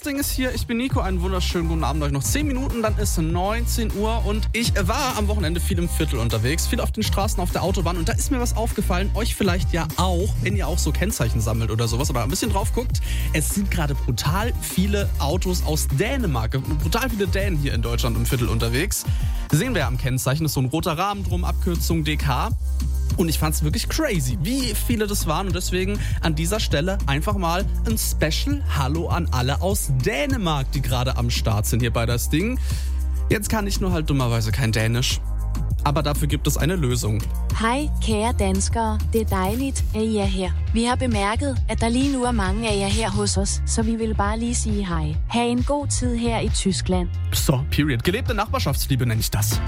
Ding ist hier, ich bin Nico, einen wunderschönen guten Abend euch. Noch 10 Minuten, dann ist 19 Uhr und ich war am Wochenende viel im Viertel unterwegs, viel auf den Straßen, auf der Autobahn und da ist mir was aufgefallen, euch vielleicht ja auch, wenn ihr auch so Kennzeichen sammelt oder sowas, aber ein bisschen drauf guckt, es sind gerade brutal viele Autos aus Dänemark, brutal viele Dänen hier in Deutschland im Viertel unterwegs. Sehen wir ja am Kennzeichen, ist so ein roter Rahmen drum, Abkürzung DK. Und ich fand's wirklich crazy, wie viele das waren. Und deswegen an dieser Stelle einfach mal ein Special Hallo an alle aus Dänemark, die gerade am Start sind hier bei das Ding. Jetzt kann ich nur halt dummerweise kein Dänisch. Aber dafür gibt es eine Lösung. Hej, kære danskere. Det er dejligt, at I er her. Vi har bemærket, at der lige nu er mange af jer her hos os, så vi vil bare lige sige hej. Ha' en god tid her i Tyskland. So, period. Gelebte Nachbarschaftsliebe nenne ich das.